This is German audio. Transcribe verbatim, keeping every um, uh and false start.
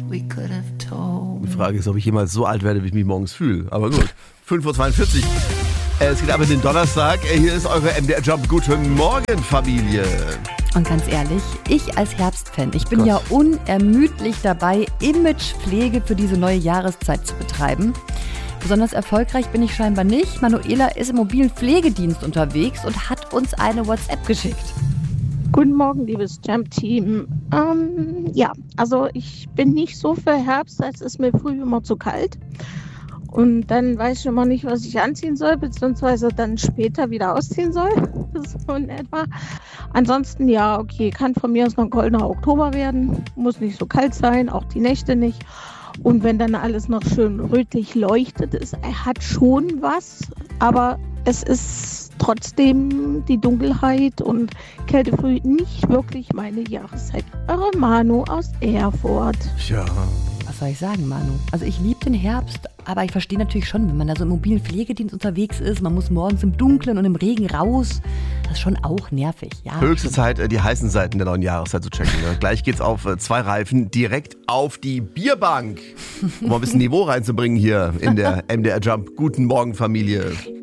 we could have told. Die Frage ist, ob ich jemals so alt werde, wie ich mich morgens fühle. Aber gut, fünf Uhr zweiundvierzig. Es geht aber in den Donnerstag. Hier ist eure M D R-Job. Guten Morgen, Familie. Und ganz ehrlich, ich als Herbstfan, ich bin Gott. ja unermüdlich dabei, Imagepflege für diese neue Jahreszeit zu betreiben. Besonders erfolgreich bin ich scheinbar nicht. Manuela ist im mobilen Pflegedienst unterwegs und hat uns eine WhatsApp geschickt. Guten Morgen, liebes Jam-Team. Ähm, ja, also ich bin nicht so für Herbst, es ist mir früh immer zu kalt. Und dann weiß ich immer nicht, was ich anziehen soll, beziehungsweise dann später wieder ausziehen soll. So in etwa. Ansonsten, ja, okay, kann von mir aus noch ein goldener Oktober werden. Muss nicht so kalt sein, auch die Nächte nicht. Und wenn dann alles noch schön rötlich leuchtet, ist, er hat schon was, aber es ist trotzdem die Dunkelheit und Kältefrüh nicht wirklich meine Jahreszeit. Eure Manu aus Erfurt. Ja. Was soll ich sagen, Manu? Also ich liebe den Herbst, aber ich verstehe natürlich schon, wenn man da so im mobilen Pflegedienst unterwegs ist, man muss morgens im Dunkeln und im Regen raus, das ist schon auch nervig. Ja, Höchste schon. Zeit, die heißen Seiten der neuen Jahreszeit zu checken. Ne? Gleich geht's auf äh, zwei Reifen direkt auf die Bierbank, um mal ein bisschen Niveau reinzubringen hier in der M D R Jump. Guten Morgen, Familie.